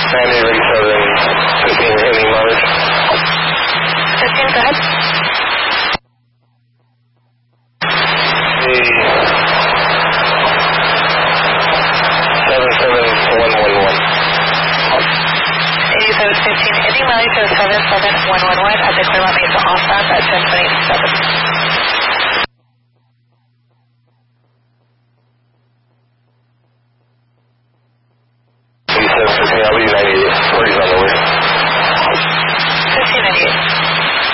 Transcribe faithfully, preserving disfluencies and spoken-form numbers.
Miami ready seven fifteen, we're hitting Mars. fifteen, go ahead. The seven seven one one one. eighty-seven fifteen, Indy Miami to seven seven one one one at the Clearmont Mesa off ramp at ten twenty-seven.